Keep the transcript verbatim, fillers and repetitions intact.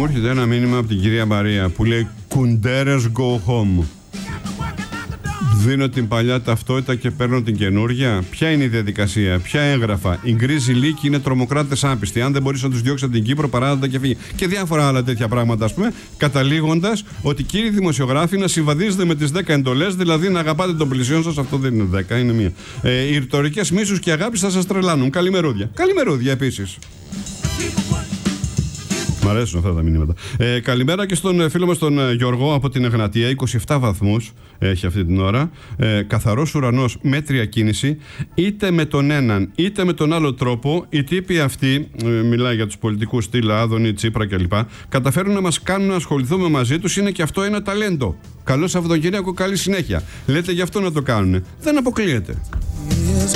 Μου έρχεται ένα μήνυμα από την κυρία Μαρία που λέει «Κουντέρες go home». Δίνω την παλιά ταυτότητα και παίρνω την καινούργια. Ποια είναι η διαδικασία, ποια έγγραφα? Οι γκρίζοι λύκοι είναι τρομοκράτες άπιστοι. Αν δεν μπορείς να τους διώξεις από την Κύπρο, παράδοτα και φύγει. Και διάφορα άλλα τέτοια πράγματα, ας πούμε. Καταλήγοντας ότι, κύριοι δημοσιογράφοι, να συμβαδίζετε με τις δέκα εντολές, δηλαδή να αγαπάτε τον πλησιόν σας. Αυτό δεν είναι δέκα, είναι μία. Ε, οι ρητορικές μίσους και αγάπης θα σας τρελάνουν. Καλημερούδια. Καλημερούδια επίσης. Μ' αρέσουν αυτά τα μηνύματα. Ε, καλημέρα και στον φίλο μας τον Γιώργο από την Εγνατία. είκοσι επτά βαθμούς έχει αυτή την ώρα. Ε, καθαρός ουρανός, μέτρια κίνηση. Είτε με τον έναν είτε με τον άλλο τρόπο, οι τύποι αυτοί, ε, μιλάει για τους πολιτικούς στυλ Άδωνη, Τσίπρα κλπ., καταφέρουν να μας κάνουν να ασχοληθούμε μαζί τους. Είναι και αυτό ένα ταλέντο. Καλό Σαββατοκύριακο, καλή συνέχεια. Λέτε γι' αυτό να το κάνουν. Δεν αποκλείεται.